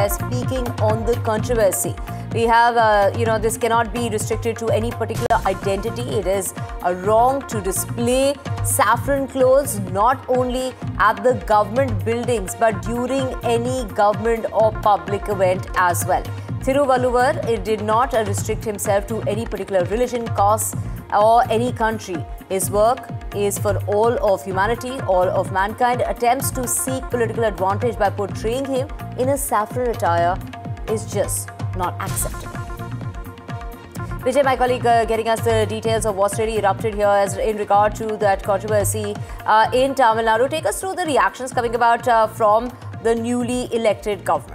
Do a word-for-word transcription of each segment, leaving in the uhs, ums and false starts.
Speaking on the controversy, we have, uh, you know, this cannot be restricted to any particular identity. It is uh, wrong to display saffron clothes not only at the government buildings but during any government or public event as well. Thiruvalluvar it did not uh, restrict himself to any particular religion, caste or any country. His work is for all of humanity, all of mankind. Attempts to seek political advantage by portraying him in a saffron attire is just not acceptable. Vijay, my colleague, uh, getting us the details of what's really erupted here as in regard to that controversy uh, in Tamil Nadu. Take us through the reactions coming about uh, from the newly elected government.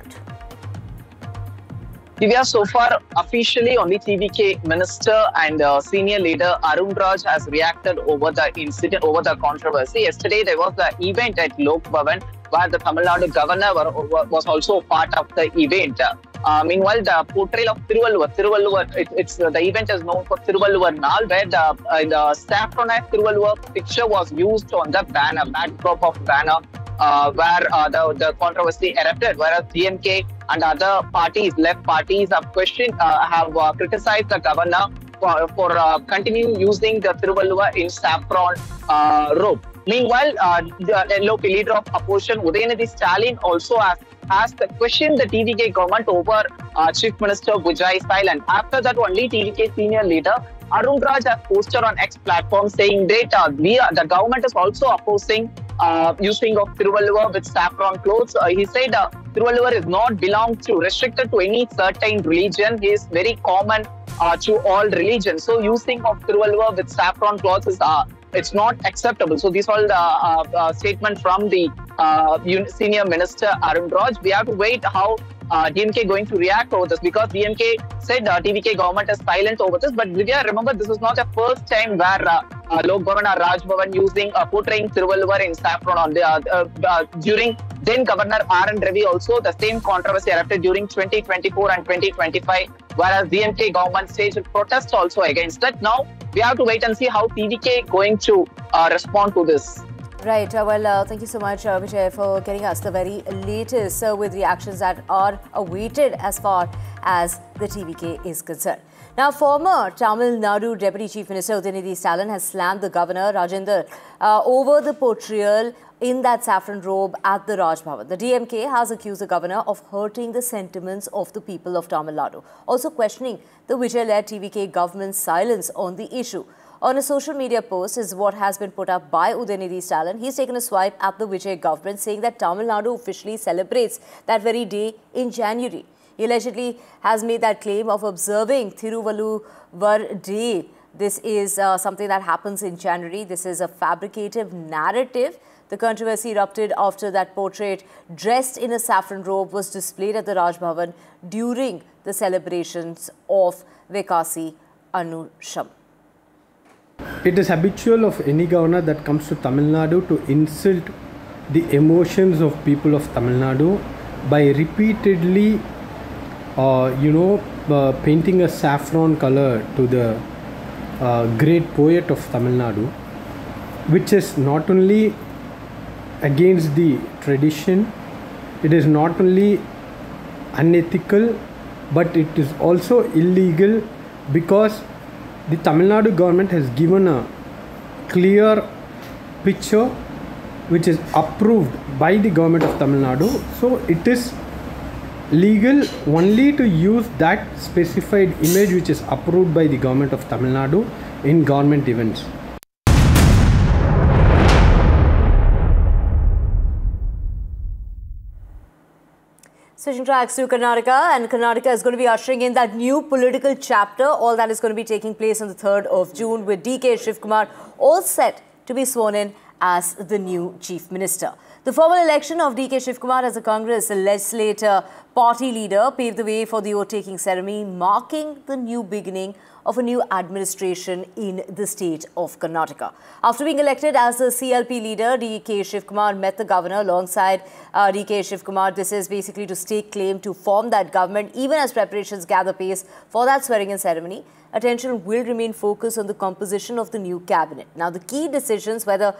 Divya, so far, officially only T V K minister and uh, senior leader Arun Raj has reacted over the incident, over the controversy. Yesterday, there was the event at Lok Bhavan where the Tamil Nadu governor were, was also part of the event. Uh, meanwhile, the portrayal of Thiruvalluvar, Thiruvalluvar it, it's uh, the event is known for Thiruvalluvar Naal, where the, uh, the saffron Thiruvalluvar picture was used on the banner, backdrop of banner. Uh, where uh, the, the controversy erupted, whereas D M K and other parties, left parties, have questioned, uh, have uh, criticized the governor for, for uh, continue using the Thiruvalluvar in saffron uh, robe. Meanwhile, uh, the local leader of opposition, Udayanidhi Stalin, also has, has questioned the T V K government over uh, Chief Minister Vijay Thailand. After that, only T V K senior leader Arun Raj has posted on X platform saying that uh, we are, the government is also opposing Uh, using of Thiruvalluvar with saffron clothes. Uh, he said uh, Thiruvalluvar is not belong to, restricted to any certain religion. He is very common uh, to all religions. So using of Thiruvalluvar with saffron clothes is uh, it's not acceptable. So these all the uh, uh, statement from the uh, senior minister Arun Raj. We have to wait how uh, D M K going to react over this, because D M K said uh, T V K government is silent over this. But Divya, remember, this is not the first time where uh, uh, Lok Bhavan or Raj Bhavan using uh, portraying Thiruvalluvar in saffron on the uh, uh, uh, during then Governor R N Ravi also the same controversy erupted during twenty twenty-four and twenty twenty-five, whereas D M K government staged protests also against that. Now we have to wait and see how T V K going to uh, respond to this. Right. Uh, well, uh, thank you so much, uh, Vijay, for getting us the very latest uh, with reactions that are awaited as far as the T V K is concerned. Now, former Tamil Nadu Deputy Chief Minister Udayanidhi Stalin has slammed the Governor Rajendra uh, over the portrayal in that saffron robe at the Raj Bhavan. The D M K has accused the Governor of hurting the sentiments of the people of Tamil Nadu, also questioning the Vijay-led T V K government's silence on the issue. On a social media post is what has been put up by Udayanidhi Stalin. He's taken a swipe at the Vijay government, saying that Tamil Nadu officially celebrates that very day in January. He allegedly has made that claim of observing Thiruvalluvar Day. This is uh, something that happens in January. This is a fabricative narrative. The controversy erupted after that portrait dressed in a saffron robe was displayed at the Raj Bhavan during the celebrations of Vikasi Anusham. It is habitual of any governor that comes to Tamil Nadu to insult the emotions of people of Tamil Nadu by repeatedly, uh, you know, uh, painting a saffron color to the uh, great poet of Tamil Nadu, which is not only against the tradition, it is not only unethical, but it is also illegal, because the Tamil Nadu government has given a clear picture which is approved by the government of Tamil Nadu. So it is legal only to use that specified image which is approved by the government of Tamil Nadu in government events. Switching tracks to Karnataka, and Karnataka is going to be ushering in that new political chapter. All that is going to be taking place on the third of June, with D K Shivkumar all set to be sworn in as the new Chief Minister. The formal election of D K Shivkumar as a Congress legislator party leader paved the way for the oath-taking ceremony, marking the new beginning of a new administration in the state of Karnataka. After being elected as the C L P leader, D K Shivkumar met the governor alongside uh, D K Shivkumar. This is basically to stake claim to form that government, even as preparations gather pace for that swearing-in ceremony. Attention will remain focused on the composition of the new cabinet. Now, the key decisions whether